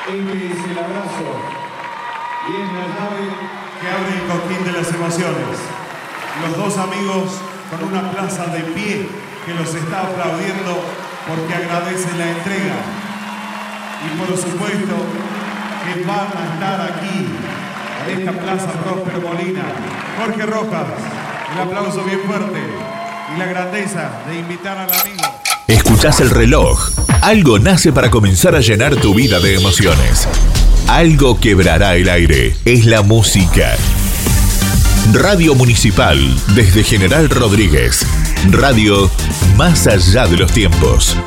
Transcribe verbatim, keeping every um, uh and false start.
Este es el abrazo y es la llave que abre el cojín de las emociones. Los dos amigos con una plaza de pie que los está aplaudiendo porque agradecen la entrega. Y por supuesto que van a estar aquí, en esta plaza Próspero Molina. Jorge Rojas, un aplauso bien fuerte y la grandeza de invitar al amigo. Escuchás el reloj. Algo nace para comenzar a llenar tu vida de emociones. Algo quebrará el aire. Es la música. Radio Municipal, desde General Rodríguez. Radio más allá de los tiempos.